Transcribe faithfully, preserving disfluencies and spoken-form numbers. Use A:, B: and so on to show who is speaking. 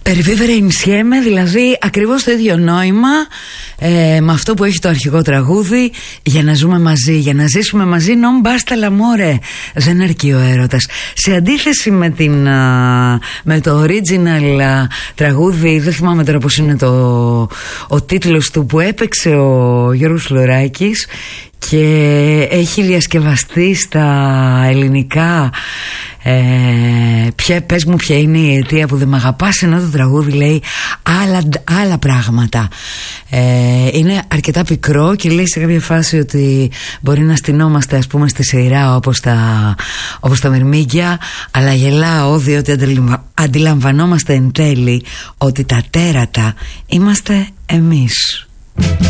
A: Pervivere insieme, δηλαδή ακριβώς το ίδιο νόημα ε, με αυτό που έχει το αρχικό τραγούδι. Για να ζούμε μαζί, για να ζήσουμε μαζί, non basta l'amore. Δεν αρκεί ο έρωτας. Σε αντίθεση με, την, α, με το original α, τραγούδι, δεν θυμάμαι τώρα πώς είναι το, ο τίτλος του, που έπαιξε ο Γιώργος Φλωράκης και έχει διασκευαστεί στα ελληνικά. Ε, ποια, πες μου ποια είναι η αιτία που δεν μ' αγαπάς, ενώ το τραγούδι λέει άλλα, άλλα πράγματα. ε, Είναι αρκετά πικρό και λέει σε κάποια φάση ότι μπορεί να στυνόμαστε, ας πούμε, στη σειρά όπως τα, όπως τα μυρμήγκια, αλλά γελάω διότι αντιλαμβανόμαστε εν τέλει ότι τα τέρατα είμαστε εμείς.